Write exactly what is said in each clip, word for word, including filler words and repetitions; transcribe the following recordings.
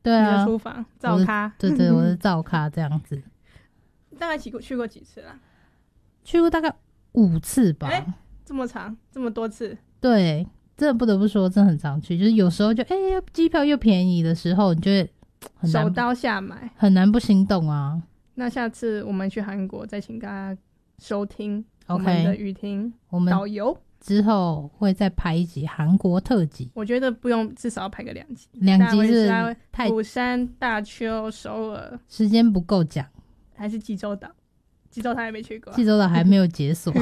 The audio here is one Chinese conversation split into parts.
对啊， 你的书房灶咖， 对对，我是灶咖这样子。 大概去过去过几次啦？ 去过大概五次吧。 欸，这么长，这么多次。 对，真的不得不说，真的很常去。就是有时候就哎，机、欸、票又便宜的时候，你就会很难手刀下买， 很难不心动啊。 那下次我们去韩国再请大家收听我们的雨婷导游， 之后会再拍一集韩国特辑。 我觉得不用，至少要拍个两集。 两集是太釜山、大邱、首尔， 时间不够讲。 还是济州岛？济州岛还没去过， 济州岛还没有解锁。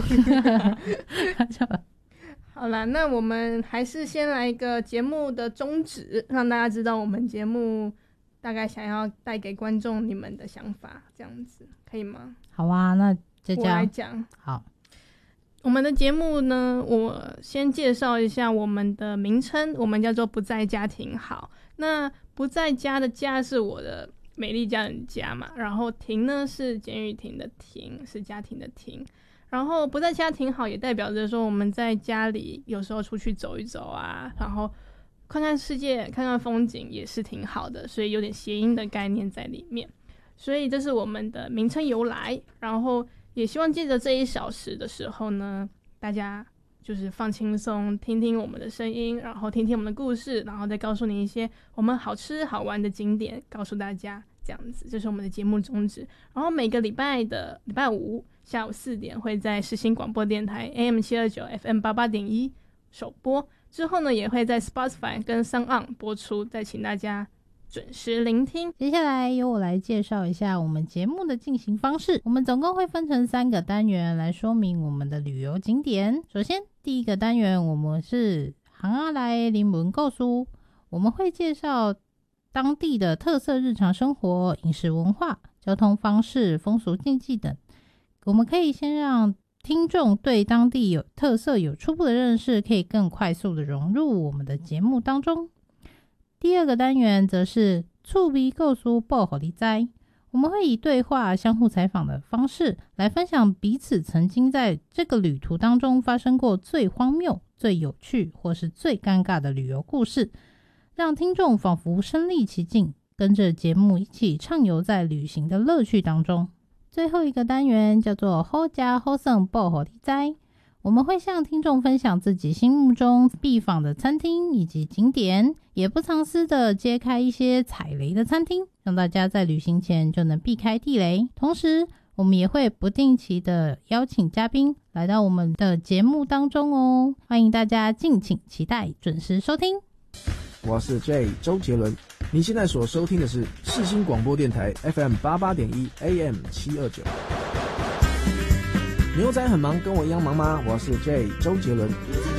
好啦，那我们还是先来一个节目的宗旨，让大家知道我们节目大概想要带给观众你们的想法，这样子可以吗？ 好啊，那佳佳我来讲。 好， 我们的节目呢，我先介绍一下我们的名称，我们叫做不在家庭好。那不在家的家是我的美丽家人家嘛，然后庭呢是简雨庭的庭，是家庭的庭。然后不在家庭好也代表着说我们在家里有时候出去走一走啊，然后看看世界看看风景也是挺好的，所以有点谐音的概念在里面，所以这是我们的名称由来。然后也希望借着这一小时的时候呢，大家就是放轻松，听听我们的声音，然后听听我们的故事，然后再告诉你一些我们好吃好玩的景点，告诉大家，这样子，这是我们的节目宗旨。然后每个礼拜的礼拜五下午四点会在世新广播电台 A M 七二九 F M 八八点一首播，之后呢也会在 Spotify 跟 SoundOn 播出，再请大家准时聆听。 接下来由我来介绍一下我们节目的进行方式。我们总共会分成三个单元来说明我们的旅游景点。首先第一个单元我们是行啊来林文购书，我们会介绍当地的特色日常生活、饮食文化、交通方式、风俗禁忌等。我们可以先让听众对当地有特色有初步的认识，可以更快速的融入我们的节目当中。第二个单元则是趣味故事报给你知，我们会以对话、相互采访的方式来分享彼此曾经在这个旅途当中发生过最荒谬、最有趣或是最尴尬的旅游故事，让听众仿佛身临其境，跟着节目一起畅游在旅行的乐趣当中。最后一个单元叫做好吃好耍报给你知，我们会向听众分享自己心目中必访的餐厅以及景点，也不藏私的揭开一些踩雷的餐厅，让大家在旅行前就能避开地雷。同时我们也会不定期的邀请嘉宾来到我们的节目当中哦，欢迎大家敬请期待，准时收听。 我是 J 周杰伦，你现在所收听的是世新广播电台 F M 八八点一 A M 七二九。牛仔很忙，跟我一样忙吗？我是 J 周杰伦。